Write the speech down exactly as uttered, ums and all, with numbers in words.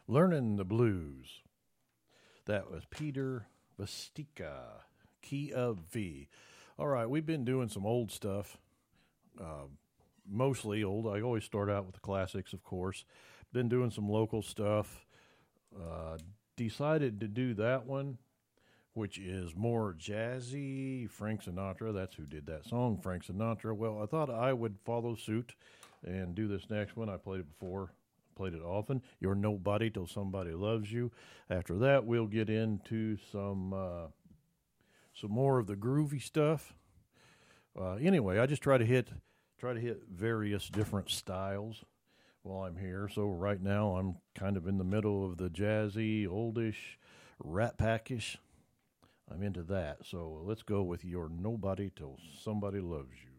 Learning the Blues. That was Peter Vestica, key of V. All right, we've been doing some old stuff, uh, mostly old. I always start out with the classics, of course. Been doing some local stuff. Uh, decided to do that one, which is more jazzy. Frank Sinatra, that's who did that song, Frank Sinatra. Well, I thought I would follow suit and do this next one. I played it before, played it often. You're Nobody Till Somebody Loves You. After that, we'll get into some uh, some more of the groovy stuff. Uh, anyway, I just try to hit try to hit various different styles while I'm here. So right now, I'm kind of in the middle of the jazzy, oldish, Rat Packish. I'm into that. So let's go with You're Nobody Till Somebody Loves You.